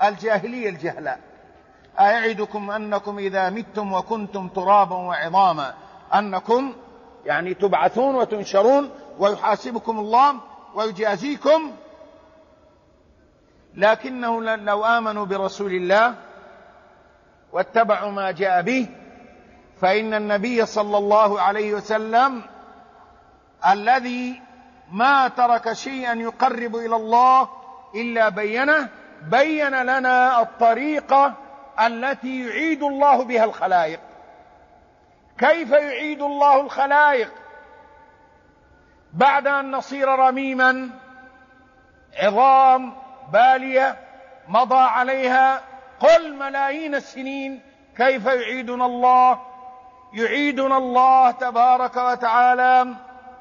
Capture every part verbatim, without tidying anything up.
الجاهلية الجهلاء. أيعدكم أنكم إذا متم وكنتم ترابا وعظاما أنكم يعني تبعثون وتنشرون ويحاسبكم الله ويجازيكم. لكنه لو آمنوا برسول الله واتبعوا ما جاء به، فإن النبي صلى الله عليه وسلم الذي ما ترك شيئا يقرب إلى الله إلا بينه، بين لنا الطريقة التي يعيد الله بها الخلائق. كيف يعيد الله الخلائق بعد أن نصير رميما عظام بالية مضى عليها قل ملايين السنين؟ كيف يعيدنا الله؟ يعيدنا الله تبارك وتعالى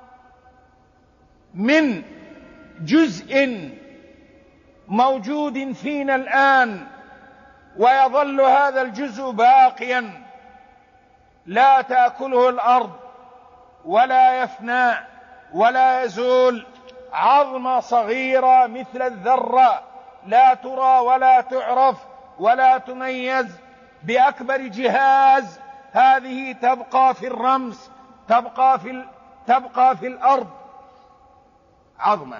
من جزء موجود فينا الآن، ويظل هذا الجزء باقيا لا تأكله الأرض ولا يفنى ولا يزول. عظمة صغيرة مثل الذرة لا ترى ولا تعرف ولا تميز بأكبر جهاز، هذه تبقى في الرمس، تبقى في, ال... تبقى في الأرض عظمة.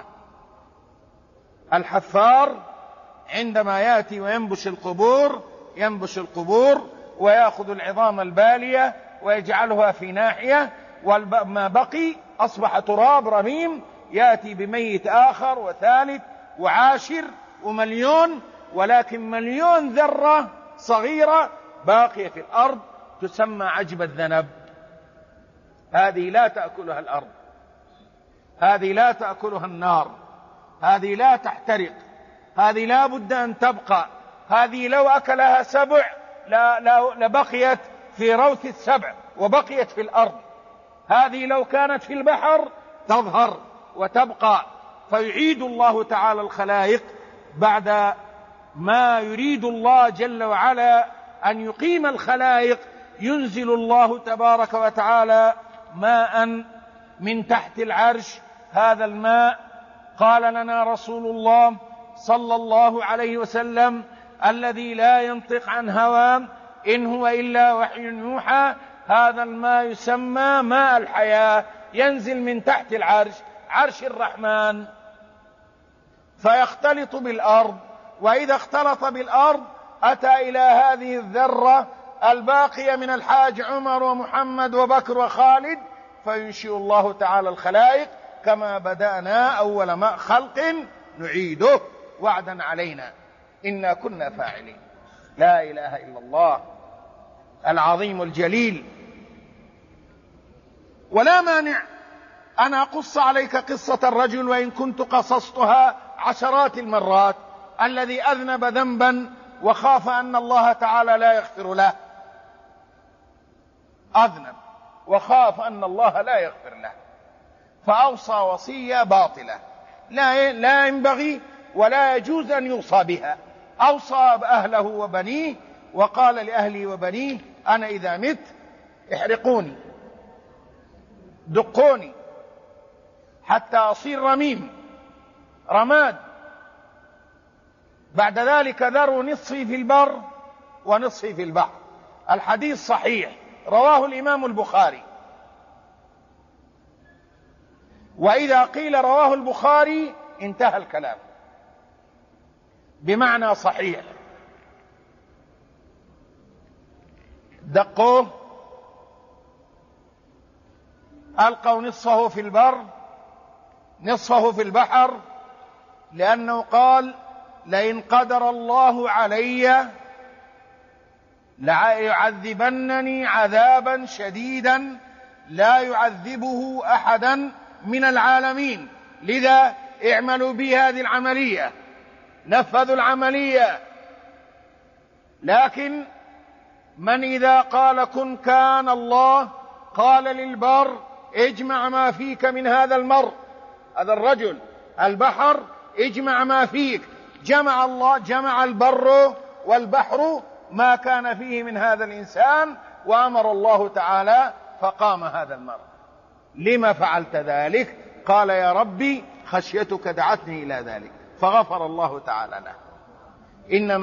الحفار عندما يأتي وينبش القبور ينبش القبور ويأخذ العظام البالية ويجعلها في ناحية، وما بقي أصبح تراب رميم، يأتي بميت آخر وثالث وعاشر ومليون، ولكن مليون ذرة صغيرة باقية في الأرض تسمى عجب الذنب. هذه لا تأكلها الأرض، هذه لا تأكلها النار، هذه لا تحترق، هذه لا بد أن تبقى. هذه لو أكلها سبع لا لا لبقيت في روث السبع وبقيت في الأرض. هذه لو كانت في البحر تظهر وتبقى. فيعيد الله تعالى الخلائق بعد ما يريد الله جل وعلا أن يقيم الخلائق. ينزل الله تبارك وتعالى ماء من تحت العرش. هذا الماء قال لنا رسول الله صلى الله عليه وسلم الذي لا ينطق عن هوى إن هو إلا وحي يوحى، هذا الماء يسمى ماء الحياة، ينزل من تحت العرش عرش الرحمن فيختلط بالأرض، وإذا اختلط بالأرض أتى إلى هذه الذرة الباقية من الحاج عمر ومحمد وبكر وخالد، فينشئ الله تعالى الخلائق كما بدأنا أول ما خلق نعيده وعدا علينا إنا كنا فاعلين. لا إله إلا الله العظيم الجليل. ولا مانع أن أقص عليك قصة الرجل وإن كنت قصصتها عشرات المرات، الذي أذنب ذنبا وخاف أن الله تعالى لا يغفر له. أذنب وخاف أن الله لا يغفر له فأوصى وصية باطلة لا لا ينبغي ولا يجوز أن يوصى بها. أوصى بأهله وبنيه وقال لأهلي وبنيه أنا إذا مت احرقوني دقوني حتى أصير رميم رماد، بعد ذلك ذروا نصفي في البر ونصفي في البحر. الحديث صحيح رواه الإمام البخاري. وإذا قيل رواه البخاري انتهى الكلام بمعنى صحيح. دقوه ألقوا نصفه في البر نصفه في البحر، لأنه قال لئن قدر الله علي ليعذبنني عذابا شديدا لا يعذبه أحدا من العالمين، لذا اعملوا بي هذه العملية. نفذوا العملية. لكن من إذا قال كن كان الله قال للبر اجمع ما فيك من هذا المر، هذا الرجل البحر اجمع ما فيك، جمع الله جمع البر والبحر ما كان فيه من هذا الإنسان، وأمر الله تعالى فقام هذا المر. لما فعلت ذلك؟ قال يا ربي خشيتك دعتني إلى ذلك، فغفر الله تعالى له. إنما